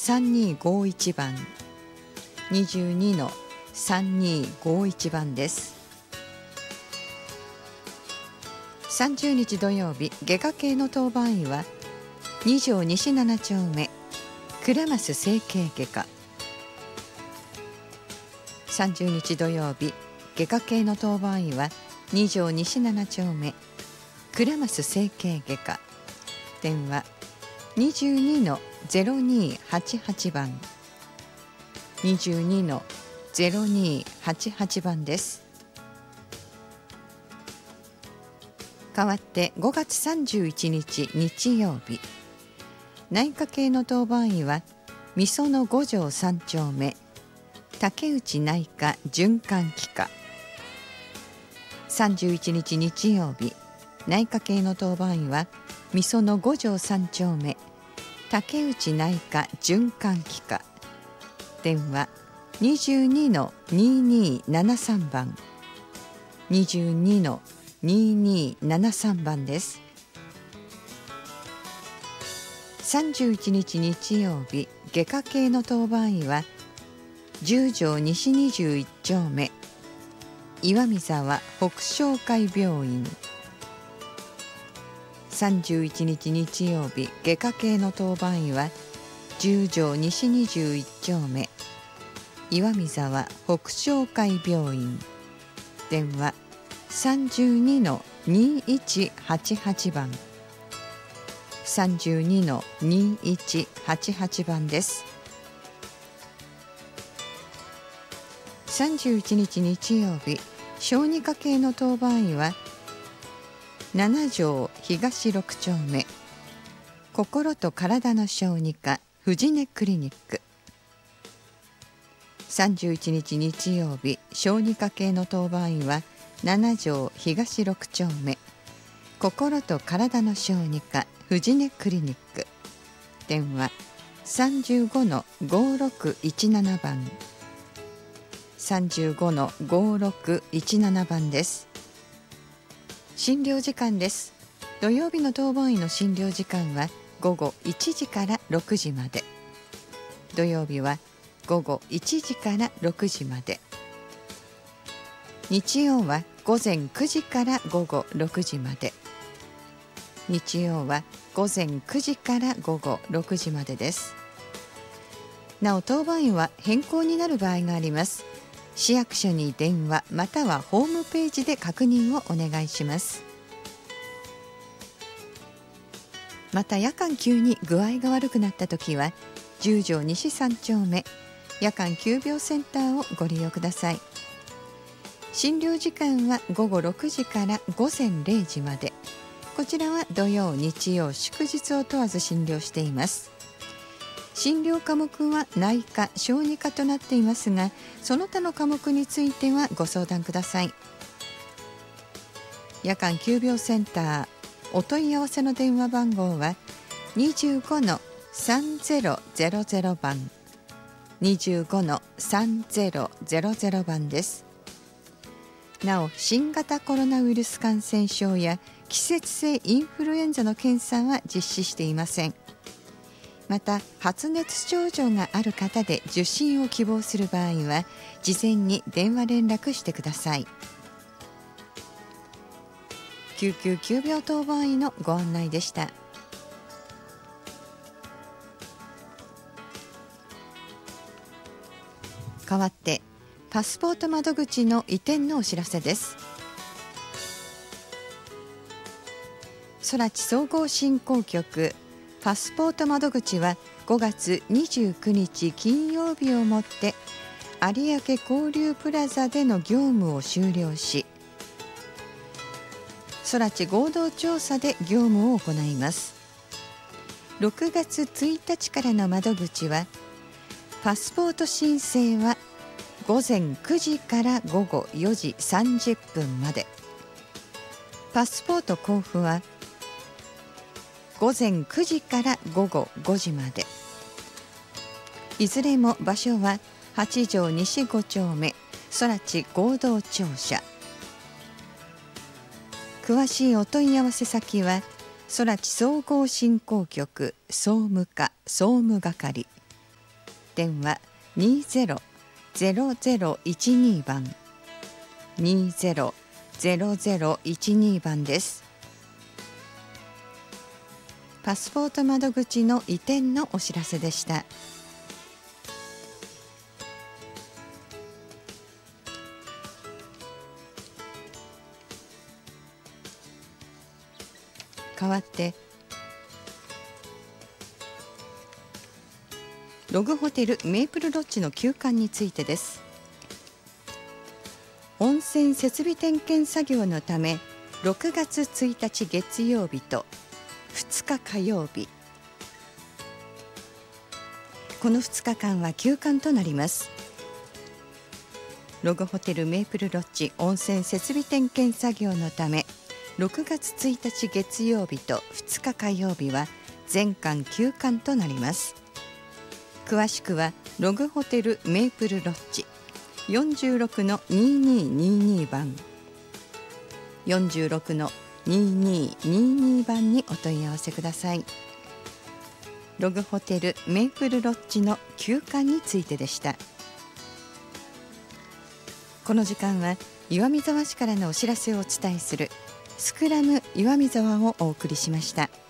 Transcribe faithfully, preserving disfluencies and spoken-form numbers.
さんにーごいちばん、にじゅうにのさんにーごいちばんです。さんじゅうにち土曜日、外科系の当番医はに条西なな丁目倉増整形外科。さんじゅうにち土曜日、外科系の当番医はに条西なな丁目倉増整形外科。電話にじゅうにのゼロにーはちはちばん、にじゅうにのゼロにーはちはちばんです。代わってごがつさんじゅういちにち日曜日、内科系の当番医はみそのご条さん丁目竹内内科循環器科。さんじゅういちにち日曜日、内科系の当番医はみそのご条さん丁目竹内内科循環器科。電話にじゅうにのにーにーななさんばん、にじゅうにのにーにーななさんばんです。さんじゅういちにち日曜日、外科系の当番医はじゅう条西にじゅういち丁目岩見沢北昇会病院。さんじゅういちにち日曜日、外科系の当番医はじゅう条西にじゅういち丁目岩見沢北昇会病院。電話さんじゅうにのにーいちはちはちばん、さんじゅうにのにーいちはちはちばんです。さんじゅういちにち日曜日、小児科系の当番医はなな条東ろく丁目心と体の小児科藤根クリニック。さんじゅういちにち日曜日、小児科系の当番医はなな条東ろく丁目心と体の小児科藤根クリニック。電話さんじゅうごのごろくいちななばん、さんじゅうごのごろくいちななばんです。診療時間です。土曜日の当番医の診療時間はごごいちじからろくじまで。土曜日はごごいちじからろくじまで。日曜はごぜんくじからごごろくじまで。日曜はごぜんくじからごごろくじまでです。なお、当番医は変更になる場合があります。市役所に電話またはホームページで確認をお願いします。また、夜間急に具合が悪くなったときはじゅう条西さん丁目夜間急病センターをご利用ください。診療時間はごごろくじからごぜんれいじまで。こちらは土曜日曜祝日を問わず診療しています。診療科目は内科小児科となっていますが、その他の科目についてはご相談ください。夜間急病センターお問い合わせの電話番号はにじゅうごのさんぜろぜろぜろばん、にじゅうごのさんぜろぜろぜろばんです。なお、新型コロナウイルス感染症や季節性インフルエンザの検査は実施していません。また、発熱症状がある方で受診を希望する場合は事前に電話連絡してください。救急急病当番医のご案内でした。代わってパスポート窓口の移転のお知らせです。空知総合振興局パスポート窓口はごがつにじゅうくにち金曜日をもって有明交流プラザでの業務を終了し、空知合同調査で業務を行います。ろくがつついたちからの窓口はパスポート申請はごぜんくじからごごよじさんじゅっぷんまで、パスポート交付はごぜんくじからごごごじまで。いずれも場所ははち条西ご丁目空知合同庁舎。詳しいお問い合わせ先は空知総合振興局総務課総務係電はにゼロゼロゼロいちにばん、にゼロゼロゼロいちにばんです。パスポート窓口の移転のお知らせでした。代わってログホテルメープルロッジの休館についてです。温泉設備点検作業のためろくがつついたち月曜日とふつか火曜日、このふつかかんは休館となります。ログホテルメープルロッジ温泉設備点検作業のためろくがつついたち月曜日とふつか火曜日は全館休館となります。詳しくはログホテルメープルロッジ よんじゅうろくのにーにーにーにー 番 よんじゅうろくのにーにーにーにー 番にお問い合わせください。ログホテルメープルロッジの休館についてでした。この時間は岩見沢市からのお知らせをお伝えするスクラム岩見沢をお送りしました。